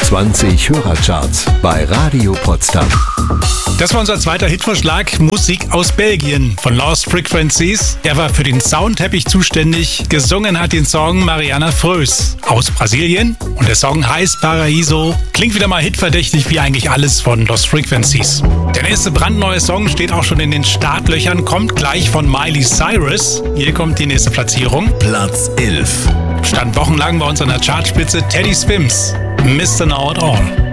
20 Hörercharts bei Radio Potsdam. Das war unser zweiter Hitvorschlag, Musik aus Belgien von Lost Frequencies. Er war für den Soundteppich zuständig. Gesungen hat den Song Mariana Frös aus Brasilien. Und der Song heißt Paraíso. Klingt wieder mal hitverdächtig wie eigentlich alles von Lost Frequencies. Der nächste brandneue Song steht auch schon in den Startlöchern, kommt gleich von Miley Cyrus. Hier kommt die nächste Platzierung. Platz 11. Stand wochenlang bei uns an der Chartspitze Teddy Swims, Mr. Know It All.